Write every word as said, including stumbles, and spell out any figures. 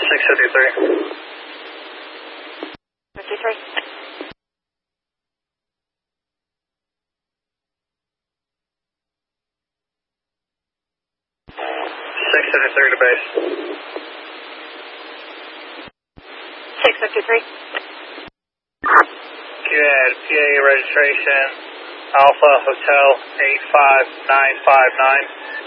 six fifty-three. fifty-three. six fifty-three to base. six fifty-three. Good. P A registration Alpha Hotel eight five nine five nine.